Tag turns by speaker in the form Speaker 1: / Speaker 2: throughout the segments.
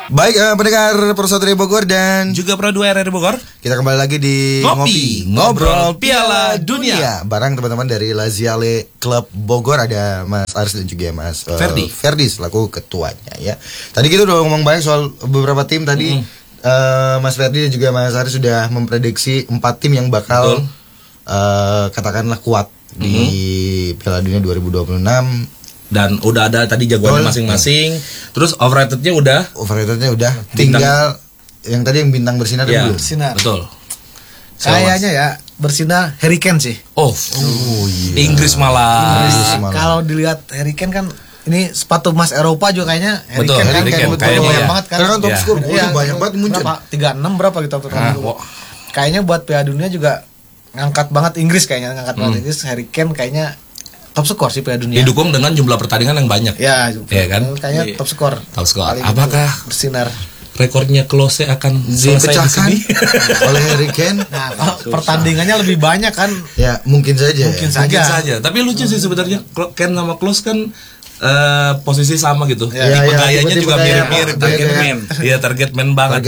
Speaker 1: Baik, pendengar Pro Satria Bogor dan
Speaker 2: juga Pro 2 RRI Bogor.
Speaker 1: Kita kembali lagi di
Speaker 2: Ngopi Ngobrol Piala Dunia.
Speaker 1: Barang teman-teman dari Laziale Club Bogor, ada Mas Aris dan juga Mas Ferdi selaku ketuanya ya. Tadi kita udah ngomong banyak soal beberapa tim tadi. Mas Ferdi dan juga Mas Aris sudah memprediksi 4 tim yang bakal katakanlah kuat di Piala Dunia 2026.
Speaker 2: Dan udah ada tadi jagoannya masing-masing. Terus overratednya udah.
Speaker 1: Tinggal yang tadi yang bintang bersinar
Speaker 2: ya,
Speaker 1: belum.
Speaker 3: Bersinar.
Speaker 2: Betul.
Speaker 3: Kayaknya ya bersinar Harry Kane sih.
Speaker 1: Iya.
Speaker 2: Inggris malah.
Speaker 3: Kalau dilihat Harry Kane kan ini sepatu emas Eropa juga kayaknya Harry
Speaker 2: Betul,
Speaker 3: Kane
Speaker 2: Harry Kane
Speaker 3: banyak
Speaker 2: ya.
Speaker 3: banget kan.
Speaker 1: Karena kan top
Speaker 2: Ya.
Speaker 1: score banyak banget muncul.
Speaker 3: Berapa? 36 berapa gitu kayaknya buat Piala Dunia juga ngangkat banget Inggris kayaknya, banget Inggris. Harry Kane kayaknya top skor sih Piala Dunia.
Speaker 2: Didukung dengan jumlah pertandingan yang banyak.
Speaker 3: Ya
Speaker 2: kan?
Speaker 3: Kayaknya top skor.
Speaker 2: Apakah
Speaker 3: bersinar
Speaker 2: rekornya Klose akan
Speaker 1: dipecahkan oleh Harry Kane?
Speaker 3: Nah, pertandingannya lebih banyak kan?
Speaker 1: Ya, mungkin saja.
Speaker 2: Mungkin saja. Tapi lucu sih sebenarnya. Kane sama Klose kan posisi sama gitu. Tipe gayanya juga mirip-mirip. Target man banget.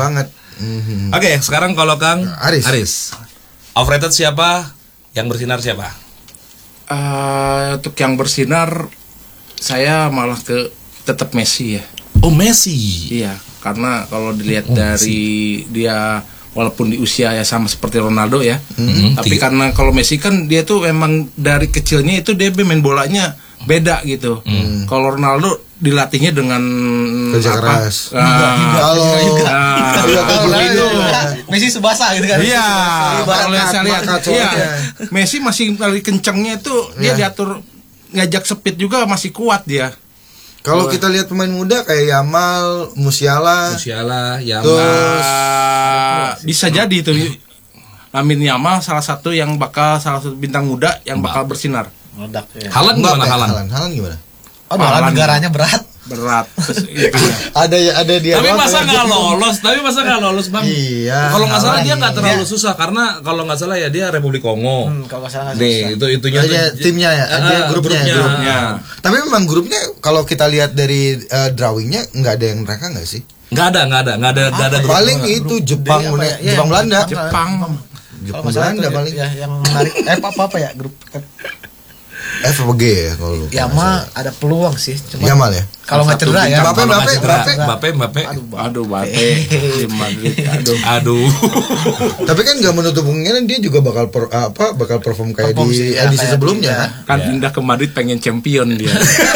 Speaker 2: Oke, sekarang kalau Kang Aris. Overrated siapa? Yang bersinar siapa?
Speaker 4: Untuk yang bersinar saya malah tetap Messi ya.
Speaker 2: Oh, Messi.
Speaker 4: Iya, karena kalau dilihat dari dia walaupun di usia ya sama seperti Ronaldo ya. Tapi karena kalau Messi kan dia tuh memang dari kecilnya itu dia main bolanya beda gitu. Kalau Ronaldo dilatihnya dengan
Speaker 1: kerja keras.
Speaker 4: Kalau
Speaker 3: itu Messi subasa gitu kan.
Speaker 4: Iya. Kalau saya lihat Messi masih dari kencangnya itu dia diatur ngajak speed juga masih kuat dia.
Speaker 1: Kalau kita lihat pemain muda kayak Yamal, Musiala,
Speaker 4: Yamal, bisa jadi itu. Lamine Yamal salah satu bintang muda yang bakal bersinar.
Speaker 2: Haaland gimana?
Speaker 3: Malah negaranya berat.
Speaker 1: ada dia.
Speaker 2: Tapi masa nggak lolos Bang?
Speaker 1: Iya.
Speaker 2: Kalau nggak salah dia nggak terlalu susah karena kalau nggak salah ya dia Republik Kongo.
Speaker 3: Kalau nggak salah
Speaker 2: nih itunya
Speaker 1: timnya ya, grupnya. Tapi memang grupnya kalau kita lihat dari drawingnya nggak ada yang mereka nggak sih?
Speaker 2: Nggak ada.
Speaker 1: Paling itu Jepang Belanda.
Speaker 3: Jepang Belanda paling yang menarik. Apa ya grup?
Speaker 1: F apa G ya kalau lu?
Speaker 3: Yamal ada peluang sih, cuma
Speaker 1: Yamal ya.
Speaker 3: Kalau nggak cedera ya.
Speaker 2: Mbappe. Aduh.
Speaker 1: Tapi kan nggak menutup kemungkinan dia juga bakal perform kayak di edisi sebelumnya.
Speaker 4: Kan pindah ke Madrid pengen champion dia.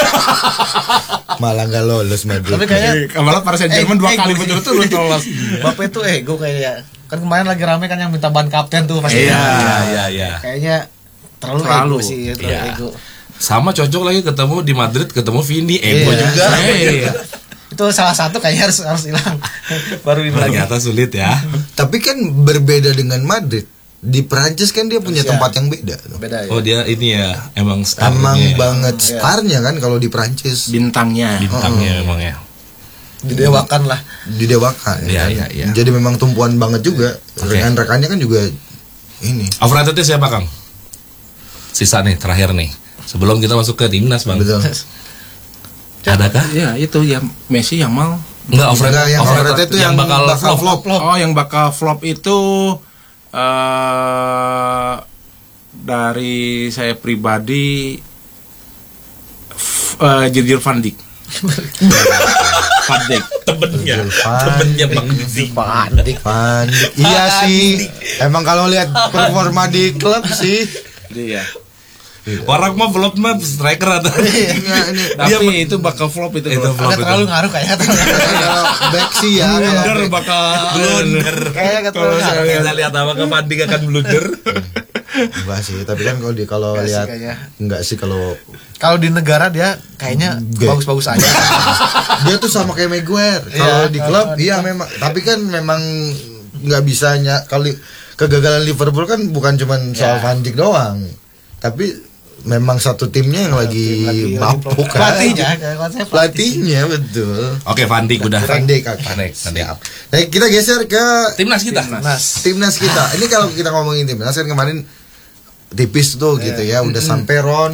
Speaker 1: Malah nggak lolos Madrid.
Speaker 3: Tapi kayaknya
Speaker 4: malah Paris Saint-Germain 2 kali berturut-turut lolos.
Speaker 3: Mbappe itu ego kayaknya. Kan kemarin lagi rame kan yang minta ban kapten tuh pasti.
Speaker 2: Iya.
Speaker 3: Kayaknya terlalu ego sih, ego.
Speaker 2: Sama cocok lagi ketemu di Madrid, ketemu Vini, ego juga.
Speaker 3: Itu salah satu kayaknya harus hilang. Baru ini lagi.
Speaker 2: Ternyata sulit ya.
Speaker 1: Tapi kan berbeda dengan Madrid. Di Prancis kan dia punya tempat yang beda.
Speaker 3: Beda ya.
Speaker 2: Oh dia ini ya emang
Speaker 1: banget starnya kan kalau di Prancis.
Speaker 4: Bintangnya
Speaker 2: memang ya.
Speaker 3: Didewakan.
Speaker 2: Iya.
Speaker 1: Jadi memang tumpuan banget juga. Rekan-rekannya kan juga ini.
Speaker 2: Overratednya siapa Kang? Sisa nih terakhir nih. Sebelum kita masuk ke timnas Bang.
Speaker 1: Betul.
Speaker 4: Adakah? Ya itu ya Messi, Yamal.
Speaker 2: Enggak, overrated itu yang bakal flop.
Speaker 4: Oh, yang bakal flop itu dari saya pribadi Virgil van Dijk.
Speaker 2: Temennya Bang
Speaker 1: Van Dijk. Iya sih. Emang kalau lihat performa di klub sih.
Speaker 4: Iya.
Speaker 2: Orang mah flop mah striker atau
Speaker 4: tapi itu bakal flop itu.
Speaker 3: Agak terlalu ngaruh kayaknya.
Speaker 1: Back sih ya.
Speaker 2: Blunder bakal blunder.
Speaker 3: Kayaknya terlalu.
Speaker 2: Kita lihat apa ke Van Dijk akan blunder.
Speaker 1: Enggak sih, tapi kan kalau lihat enggak sih kalau
Speaker 3: di negara dia kayaknya bagus-bagus aja.
Speaker 1: Dia tuh sama kayak Maguire. Kalau di klub iya memang, tapi kan memang nggak bisanya kalau kegagalan Liverpool kan bukan cuma soal Van Dijk doang. Tapi memang satu timnya yang lagi bapuk kan. Pelatihnya betul.
Speaker 2: Oke, Van Dijk udah.
Speaker 1: Van Dijk. Siap. Nah, kita geser ke
Speaker 2: timnas kita.
Speaker 1: Timnas kita. Ini kalau kita ngomongin timnas kan kemarin tipis tuh gitu ya, udah sampai round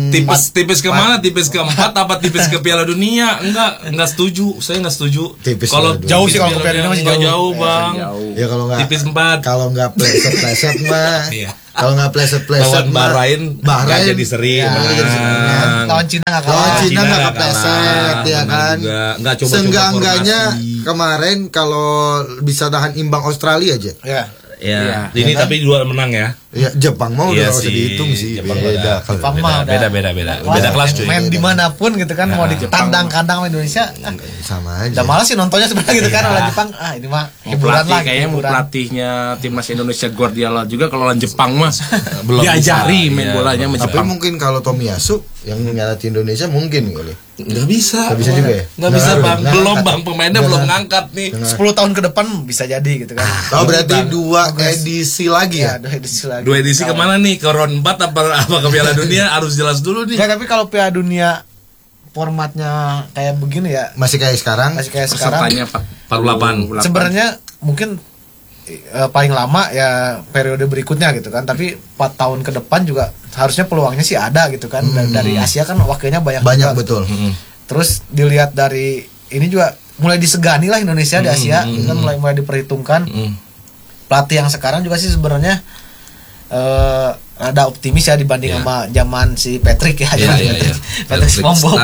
Speaker 2: tipis kemana? Tipis ke 4 apa tipis ke Piala Dunia? Enggak setuju. Saya enggak setuju.
Speaker 1: Kalau
Speaker 3: jauh sih, kalau ke Piala Dunia masih
Speaker 2: jauh, Bang.
Speaker 1: Ya kalau enggak
Speaker 2: tipis 4.
Speaker 1: Kalau enggak pleset mah.
Speaker 2: Iya.
Speaker 1: Kalau nggak pleset
Speaker 2: Bahrain jadi seri.
Speaker 3: Lawan Cina
Speaker 1: nggak kepleset ya kan.
Speaker 2: Nggak coba.
Speaker 1: Seenggaknya kemarin kalau bisa tahan imbang Australia aja.
Speaker 2: Ya. Ini tapi 2 menang ya.
Speaker 1: Ya Jepang mau udah usah dihitung sih.
Speaker 3: Jepang mah
Speaker 2: beda kelas cuy.
Speaker 3: Main dimanapun gitu kan, mau ditandang kandang sama Indonesia
Speaker 1: sama aja.
Speaker 3: Udah malas sih nontonnya sebenarnya gitu kan. Lawan Jepang ini mah hiburan lah.
Speaker 4: Kayaknya mau pelatihnya timnas Indonesia Guardiola juga kalau lawan Jepang mah
Speaker 2: belum
Speaker 4: diajari main bolanya sama
Speaker 1: Tapi
Speaker 4: Jepang.
Speaker 1: mungkin kalau Tomiyasu yang ngelatih Indonesia mungkin kali.
Speaker 2: Nggak bisa
Speaker 1: juga ya?
Speaker 2: Nggak bisa Bang. Belum Bang, pemainnya belum ngangkat nih.
Speaker 3: 10 tahun ke depan bisa jadi gitu kan.
Speaker 1: Berarti 2 edisi lagi ya?
Speaker 3: 2 edisi lagi.
Speaker 2: 2 edisi kemana nih? Ke round 4 apa ke Piala Dunia? Harus jelas dulu nih.
Speaker 3: Ya tapi kalau Piala Dunia formatnya kayak begini ya,
Speaker 1: masih kayak sekarang.
Speaker 4: Pesertanya
Speaker 2: 48.
Speaker 3: Sebenarnya mungkin paling lama ya periode berikutnya gitu kan, tapi 4 tahun ke depan juga harusnya peluangnya sih ada gitu kan. Dari Asia kan wakilnya banyak juga.
Speaker 1: Betul.
Speaker 3: Terus dilihat dari ini juga mulai disegani lah Indonesia di Asia, kan mulai diperhitungkan. Pelatih yang sekarang juga sih sebenarnya ada optimis ya dibanding sama zaman si Patrick ya. Patrick Spongebob.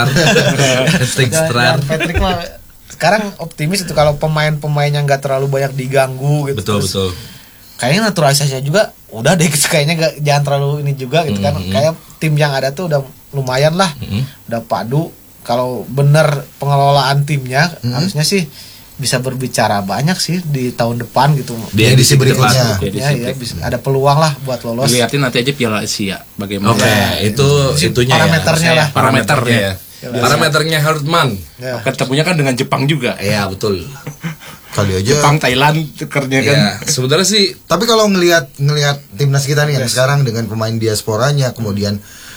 Speaker 3: Patrick mah sekarang optimis itu kalau pemain-pemainnya nggak terlalu banyak diganggu gitu.
Speaker 2: Betul.
Speaker 3: Kayaknya naturalisasinya juga udah deh kayaknya jangan terlalu ini juga gitu kan. Kayak tim yang ada tuh udah lumayan lah. Udah padu. Kalau bener pengelolaan timnya harusnya sih bisa berbicara banyak sih di tahun depan gitu.
Speaker 1: Di edisi berikutnya.
Speaker 3: Ya, bisa ada peluang lah buat lolos.
Speaker 4: Lihatin nanti aja Piala Asia bagaimana.
Speaker 2: Itu itunya
Speaker 3: parameternya
Speaker 2: ya.
Speaker 3: lah.
Speaker 2: Parameternya. Parameternya Hartman.
Speaker 4: Ketemunya kan dengan Jepang juga.
Speaker 2: Iya, betul.
Speaker 1: Kali aja
Speaker 4: Jepang, Thailand tukernya kan.
Speaker 2: Sebenarnya sih.
Speaker 1: Tapi kalau ngelihat timnas kita nih yang sekarang dengan pemain diasporanya, kemudian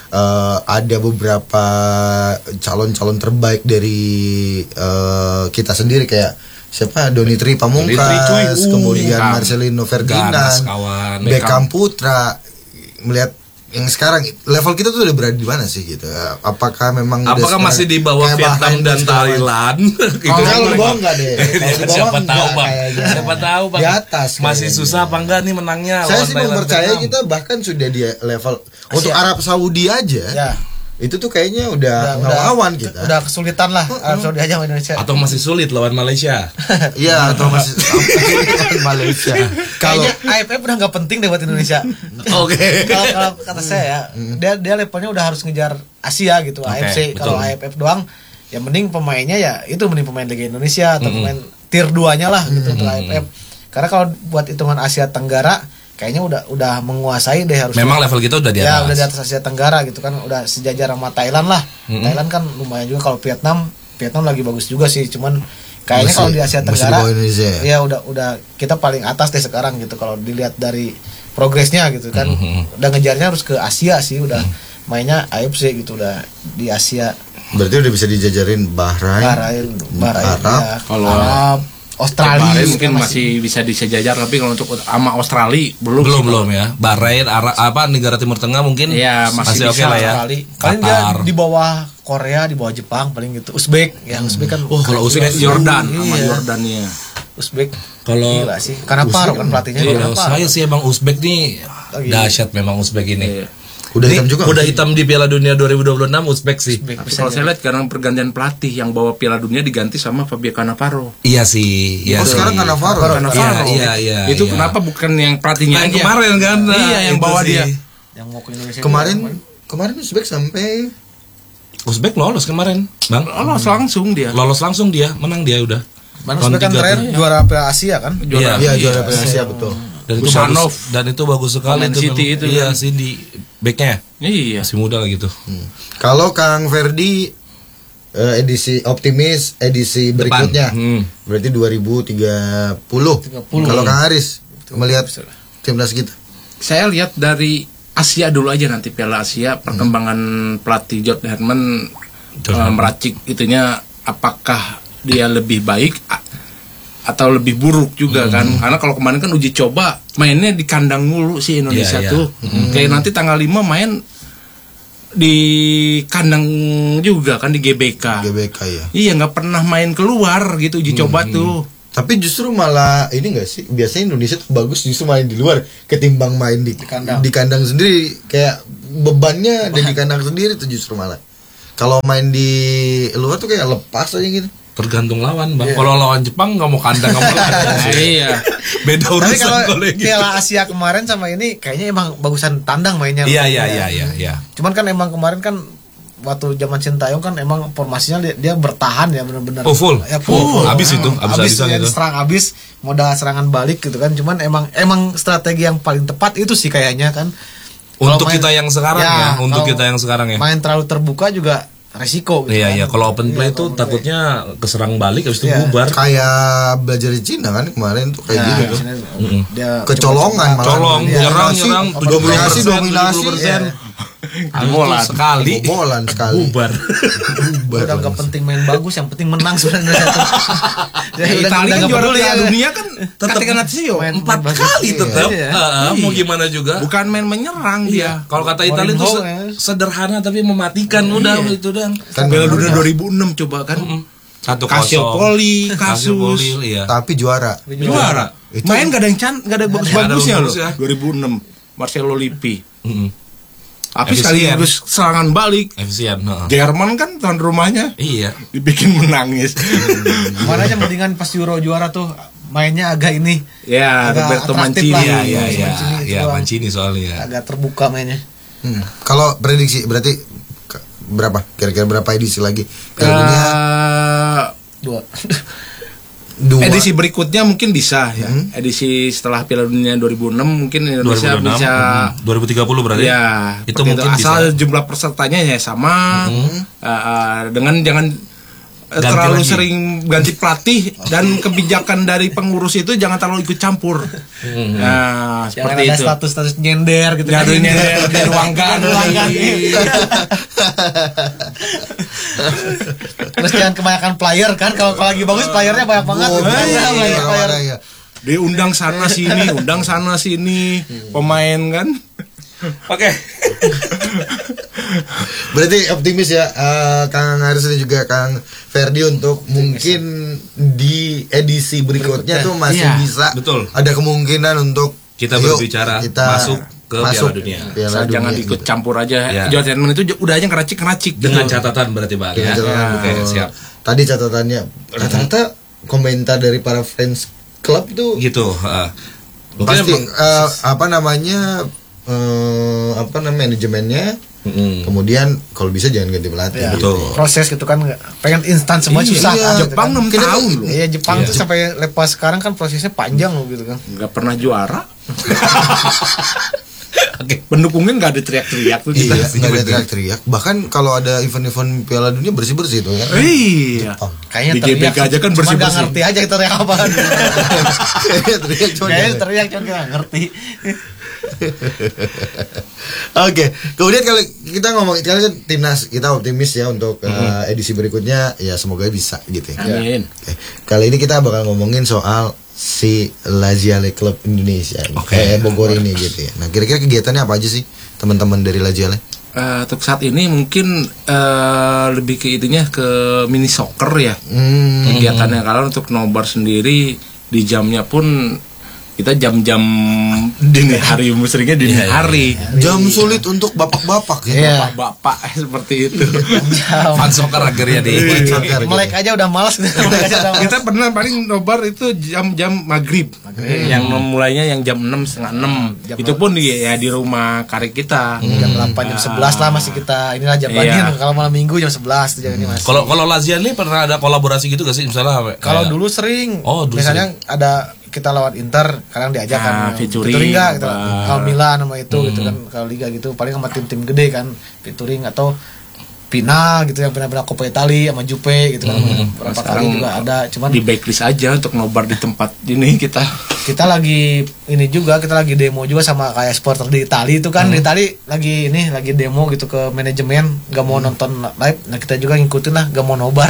Speaker 1: ada beberapa calon-calon terbaik dari kita sendiri kayak siapa, Donitri Pamungkas, kemudian Marcelino Ferdinand, Beckham Putra. Melihat yang sekarang level kita tuh udah berada di mana sih gitu? Apakah
Speaker 2: masih di bawah Vietnam dan Thailand?
Speaker 1: Gitu kan lu bawa enggak deh?
Speaker 2: Siapa tahu Bang. Siapa tahu Bang.
Speaker 1: Di atas
Speaker 2: masih susah apa enggak nih menangnya?
Speaker 1: Saya sih percaya kita bahkan sudah di level untuk Arab Saudi aja. Ya. Itu tuh kayaknya udah ngelawan kita.
Speaker 3: Udah kesulitan lah Arab Saudi aja sama Indonesia.
Speaker 2: Atau masih sulit lawan Malaysia.
Speaker 1: Iya, atau masih lawan Malaysia.
Speaker 3: Kalau AFF udah nggak penting deh buat Indonesia.
Speaker 2: Oke.
Speaker 3: Kalau kata saya ya, dia levelnya udah harus ngejar Asia gitu. AFC kalau AFF doang ya mending pemainnya ya itu mending pemain Liga Indonesia atau pemain tier 2-nya lah gitu untuk AFF. Karena kalau buat hitungan Asia Tenggara kayaknya udah menguasai deh harusnya.
Speaker 2: Memang level kita udah di atas.
Speaker 3: Ya, udah di atas Asia Tenggara gitu kan, udah sejajar sama Thailand lah. Thailand kan lumayan juga. Kalau Vietnam lagi bagus juga sih, cuman kayaknya kalau di Asia Tenggara ya udah kita paling atas deh sekarang gitu kalau dilihat dari progresnya gitu kan. Udah ngejarnya harus ke Asia sih, udah mainnya AFC gitu, udah di Asia.
Speaker 1: Berarti udah bisa dijajarin Bahrain
Speaker 3: Arab.
Speaker 1: Ya.
Speaker 4: Kalau
Speaker 3: Arab, Australia
Speaker 4: mungkin masih bisa disejajar, tapi kalau untuk sama Australia
Speaker 2: belum ya. Bahrain, negara Timur Tengah mungkin
Speaker 4: ya, masih
Speaker 2: oke lah ya.
Speaker 3: Paling dia di bawah Korea, di bawah Jepang paling gitu. Uzbek, Uzbek kan.
Speaker 2: Kalau Uzbek
Speaker 4: Jordan sama Jordania.
Speaker 3: Uzbek
Speaker 2: kalau
Speaker 3: gila sih. Karena Paro kan pelatihnya.
Speaker 2: Saya sih emang Uzbek nih dahsyat memang Uzbek ini.
Speaker 1: Udah hitam juga.
Speaker 2: Udah hitam di Piala Dunia 2026 Uzbek sih.
Speaker 4: Kalau saya lihat karena pergantian pelatih yang bawa Piala Dunia diganti sama Fabio Cannavaro.
Speaker 2: Iya sih.
Speaker 1: Sekarang Cannavaro.
Speaker 2: Iya.
Speaker 4: Itu kenapa bukan yang pelatihnya
Speaker 2: yang kemarin kan?
Speaker 4: Iya, yang bawa dia.
Speaker 3: Yang mau ke Indonesia.
Speaker 1: Kemarin Uzbek sampai
Speaker 2: Uzbek lolos kemarin, Bang.
Speaker 4: Lolos langsung dia.
Speaker 2: Menang dia udah.
Speaker 3: Uzbek kan terakhir juara Piala Asia kan?
Speaker 1: Iya, juara Piala Asia betul.
Speaker 2: Dan itu bagus sekali itu. Iya, Cindy backnya.
Speaker 4: Iya.
Speaker 2: Masih muda lah gitu.
Speaker 1: Kalau Kang Ferdi edisi optimis edisi berikutnya berarti 2030. Kalau Kang Aris melihat timnas kita,
Speaker 4: saya lihat dari Asia dulu aja nanti Piala Asia perkembangan pelatih John Herman meracik itunya apakah dia lebih baik atau lebih buruk juga kan, karena kalau kemarin kan uji coba mainnya di kandang mulu sih Indonesia tuh. Kayak nanti tanggal 5 main di kandang juga kan di GBK.
Speaker 1: GBK ya.
Speaker 4: Iya, nggak pernah main keluar gitu uji coba tuh.
Speaker 1: Tapi justru malah ini nggak sih, biasanya Indonesia tuh bagus justru main di luar ketimbang main di kandang sendiri, kayak bebannya ada di kandang sendiri tuh justru malah. Kalau main di luar tuh kayak lepas aja gitu.
Speaker 2: Tergantung lawan, Bang. Kalau lawan Jepang nggak mau kandang, nggak mau kandang.
Speaker 4: Iya.
Speaker 2: Beda urusan.
Speaker 3: Tapi kalau
Speaker 2: gitu.
Speaker 3: Piala Asia kemarin sama ini kayaknya emang bagusan tandang mainnya.
Speaker 2: Iya.
Speaker 3: Cuman kan emang kemarin kan waktu zaman Sintayong kan emang formasinya dia bertahan ya benar-benar.
Speaker 2: Oh full.
Speaker 3: Ya, full.
Speaker 2: Habis itu, habis-habisan
Speaker 3: ya,
Speaker 2: itu.
Speaker 3: Serang habis, modal serangan balik gitu kan. Cuman emang strategi yang paling tepat itu sih kayaknya kan.
Speaker 2: Untuk kita yang sekarang ya, untuk kita yang sekarang ya.
Speaker 3: Main terlalu terbuka juga resiko gitu.
Speaker 2: Iya, kalau open play itu takutnya keserang balik habis itu bubar.
Speaker 1: Kayak belajar di Cina kan kemarin tuh kayak gitu tuh.
Speaker 3: Dia
Speaker 1: kecolongan malah.
Speaker 2: Colong, nyerang,
Speaker 1: dominasi.
Speaker 2: Bolan sekali. Bubar.
Speaker 3: Udah gak penting main bagus, yang penting menang sebenarnya.
Speaker 4: Italia kan juara Piala Dunia kan tetap Lazio
Speaker 2: 4 kali tetap. Mau gimana juga.
Speaker 4: Bukan main menyerang dia.
Speaker 2: Kalau kata Italia itu sederhana tapi mematikan, udah itu doang.
Speaker 4: Kan Piala Dunia 2006 coba kan.
Speaker 2: 1-0.
Speaker 4: Calciopoli, kasus.
Speaker 2: Iya.
Speaker 1: Tapi juara.
Speaker 4: Main gak ada yang bagus-bagusnya loh. 2006 Marcelo Lippi. Tapi sekaligus serangan balik.
Speaker 2: Efisien.
Speaker 4: Jerman kan tuan rumahnya.
Speaker 2: Iya.
Speaker 4: Dibikin menangis.
Speaker 3: Mana aja mendingan pas Euro juara tuh mainnya agak ini.
Speaker 4: Ya, Roberto Mancini.
Speaker 2: Iya, Mancini soalnya.
Speaker 3: Agak terbuka mainnya.
Speaker 1: Kalau prediksi berarti berapa? Kira-kira berapa edisi lagi? Piala Dunia
Speaker 3: 2.
Speaker 4: Edisi berikutnya mungkin bisa ya. Edisi setelah Piala Dunia 2006 mungkin Indonesia 2006, bisa
Speaker 2: 2030 berarti.
Speaker 4: Ya,
Speaker 2: itu mungkin
Speaker 4: asal
Speaker 2: bisa.
Speaker 4: Jumlah pesertanya ya sama. Dengan jangan terlalu lagi. Sering ganti pelatih dan kebijakan dari pengurus itu jangan terlalu ikut campur. Nah, seperti itu.
Speaker 3: Status nyender gitu.
Speaker 4: Nyender di ruang ganti.
Speaker 3: Terus jangan kebanyakan player kan, kalau lagi bagus playernya banyak banget.
Speaker 4: Player. Diundang sana sini, pemain kan.
Speaker 2: Oke.
Speaker 1: Berarti optimis ya Kang Haris dan juga Kang Ferdi untuk mungkin di edisi berikutnya tuh masih bisa.
Speaker 2: Betul.
Speaker 1: Ada kemungkinan untuk
Speaker 2: kita berbicara masuk ke Piala Dunia.
Speaker 4: Jangan ikut campur aja. Entertainment itu udah aja ngeracik
Speaker 2: dengan catatan berarti Bang.
Speaker 1: Ya.
Speaker 2: Oke, siap.
Speaker 1: Tadi catatannya rata-rata komentar dari para fans klub tuh
Speaker 2: gitu.
Speaker 1: Pasti manajemennya. Kemudian kalau bisa jangan ganti pelatih.
Speaker 3: Ya, betul. Proses gitu kan pengen instan semua susah.
Speaker 4: Jepang 6 tahun loh.
Speaker 3: Iya, Jepang tuh sampai lepas sekarang kan prosesnya panjang loh gitu kan.
Speaker 4: Enggak pernah juara. Pendukungnya nggak ada teriak-teriak tuh.
Speaker 1: Iya, nggak ada teriak-teriak. Bahkan kalau ada event-event Piala Dunia bersih-bersih tuh kan.
Speaker 4: Iya.
Speaker 3: Kayaknya
Speaker 4: di GBK aja kan bersih-bersih.
Speaker 3: Cuma nggak ngerti aja kita teriak apa. Kayaknya teriak cuma nggak ngerti.
Speaker 1: Oke, kemudian kalau kita ngomong kan timnas, kita optimis ya untuk edisi berikutnya ya semoga bisa gitu ya.
Speaker 4: Amin.
Speaker 1: Kali ini kita bakal ngomongin soal si Laziale Club Indonesia, Bogor ini gitu ya. Nah, kira-kira kegiatannya apa aja sih teman-teman dari Laziale?
Speaker 4: Untuk saat ini mungkin lebih ke itunya ke mini soccer ya kegiatannya. Kalau untuk nobar sendiri di jamnya pun kita jam-jam dini hari, seringnya dini hari.
Speaker 1: Jam sulit untuk bapak-bapak
Speaker 3: ya.
Speaker 4: Bapak-bapak seperti itu.
Speaker 2: Fan soccer akhirnya deh.
Speaker 3: Melek aja udah malas.
Speaker 4: Kita pernah paling nobar itu jam-jam maghrib. Yang mulainya yang jam 6:30. Itu pun di rumah karek kita.
Speaker 3: Jam 8 jam 11 lah masih kita. Inilah jam banding. Kalau malam minggu jam 11 tuh ini masih.
Speaker 2: Kalau Laziale pernah ada kolaborasi gitu gak sih misalnya?
Speaker 3: Kalau dulu sering. Misalnya ada kita lawan Inter, kadang diajak kan featuring nggak gitu, kalau Milan sama itu gitu kan, kalau Liga gitu paling sama tim-tim gede kan featuring, atau Pina gitu yang pernah Coppa Italia sama Juve gitu kan, berapa kali juga ada. Cuman
Speaker 4: di backlist aja untuk nobar di tempat ini kita
Speaker 3: lagi ini juga, kita lagi demo juga sama kayak supporter di Italia itu kan. Di Italia lagi demo gitu ke manajemen, gak mau nonton live. Nah kita juga ngikutin lah, gak mau nobar.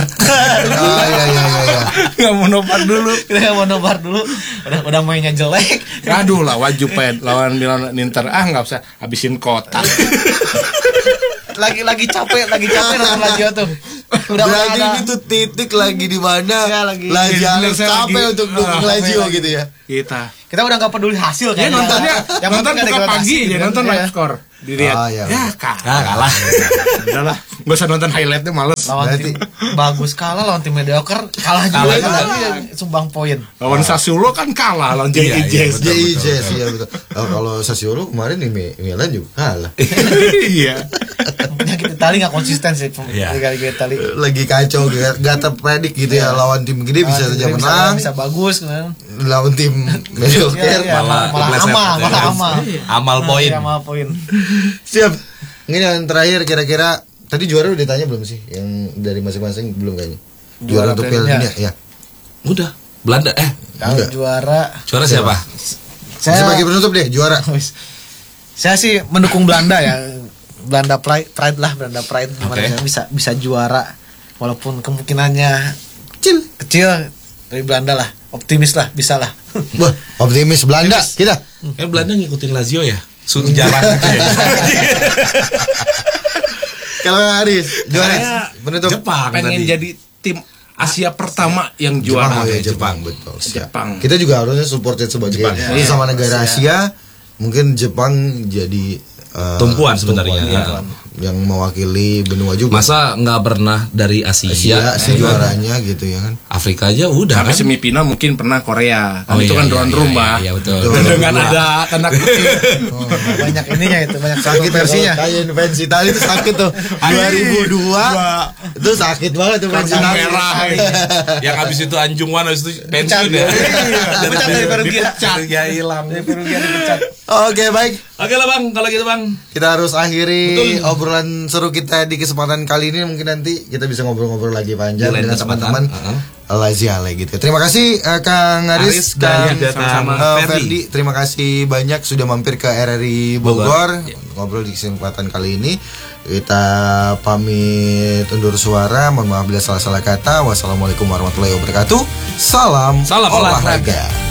Speaker 4: Gak mau nobar dulu.
Speaker 3: Kita gak mau nobar dulu. Udah mainnya jelek.
Speaker 4: Aduh lawan Juve, lawan Milan Inter, nggak usah habisin kota.
Speaker 3: lagi capek nonton Lazio tuh.
Speaker 1: Udah berarti itu titik lagi di mana
Speaker 3: ya,
Speaker 1: Lazio capek untuk dukung Lazio gitu ya.
Speaker 3: Kita udah nggak peduli hasil kan.
Speaker 4: Yang nonton buka pagi ya, nonton live score. Dilihat. Kalah. Udahlah, enggak usah nonton highlightnya, males.
Speaker 3: Lawan tim bagus kalah, lawan tim mediocre kalah juga lagi sumbang poin.
Speaker 4: Lawan Sassuolo kan kalah lawan JIJ.
Speaker 1: Iya betul. Kalau Sassuolo kemarin di Milan juga kalah.
Speaker 4: Iya.
Speaker 3: Penyakit Itali nggak konsisten sih Liga Itali.
Speaker 1: Lagi kacau, gak terpredik gitu ya. Lawan tim gede bisa saja menang,
Speaker 3: bisa bagus kan.
Speaker 1: Lawan tim mediocre
Speaker 3: malah
Speaker 2: amal poin.
Speaker 1: Siap. Ini yang terakhir, kira-kira tadi juara udah ditanya belum sih? Yang dari masing-masing belum kayaknya. Juara untuk Piala Dunia ya.
Speaker 2: Udah. Belanda
Speaker 3: Kalau juara
Speaker 2: siapa?
Speaker 1: Saya sebagai penutup deh, juara.
Speaker 3: Saya sih mendukung Belanda ya. Belanda Pride okay. Bisa juara walaupun kemungkinannya kecil dari Belanda lah. Optimis lah, bisa lah.
Speaker 1: Optimis Belanda kita.
Speaker 2: Belanda ngikutin Lazio ya. Suruh jalan gitu ya.
Speaker 1: Kalau Aris juara penutup
Speaker 4: Jepang pengen jadi tim Asia pertama yang juara.
Speaker 1: Jepang betul. Jepang. Kita juga harusnya supported sebagai sama negara Asia. Mungkin Jepang jadi
Speaker 2: tumpuan sebenarnya
Speaker 1: yang mewakili benua juga.
Speaker 2: Masa nggak pernah dari Asia
Speaker 1: juaranya gitu ya kan.
Speaker 2: Afrika aja udah
Speaker 4: kan. Semifinal mungkin pernah Korea. Itu kan tuan rumah.
Speaker 2: Iya betul.
Speaker 4: Dengan ada tanda kutip.
Speaker 3: Banyak ininya itu, banyak sakit versinya.
Speaker 1: Kayak fans Italia itu sakit tuh. 2002 itu sakit banget tuh fans Italia.
Speaker 2: Merah. Yang habis itu Anjungwan habis itu pensiun ya.
Speaker 3: Dipecat dari Perugia.
Speaker 2: Ya hilang.
Speaker 3: Dari Perugia dipecat.
Speaker 1: Oke, baik.
Speaker 2: Oke lah Bang, kalau gitu Bang.
Speaker 1: Kita harus akhiri obrolan seru kita di kesempatan kali ini. Mungkin nanti kita bisa ngobrol-ngobrol lagi panjang dengan teman-teman Lazio gitu. Terima kasih Kang Aris dan Ferdi. Terima kasih banyak sudah mampir ke RRI Bogor. Ngobrol di kesempatan kali ini. Kita pamit undur suara. Mohon maaf bila salah-salah kata. Wassalamualaikum warahmatullahi wabarakatuh. Salam olahraga.